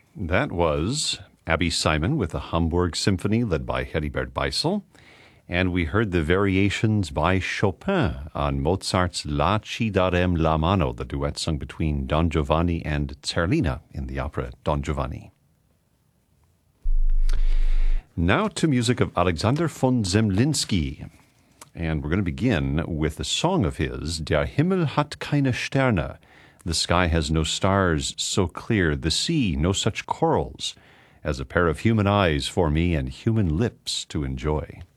That was Abby Simon with the Hamburg Symphony led by Heribert Beisel. And we heard the variations by Chopin on Mozart's La Ci darem la mano, the duet sung between Don Giovanni and Zerlina in the opera Don Giovanni. Now to music of Alexander von Zemlinsky. And we're going to begin with a song of his, Der Himmel hat keine Sterne. The sky has no stars so clear, the sea no such corals, as a pair of human eyes for me and human lips to enjoy.